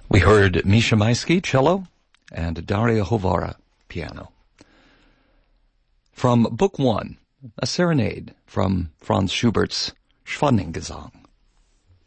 We heard Misha Maisky, cello, and Daria Hovara, piano. From Book 1, a serenade from Franz Schubert's Schwanengesang.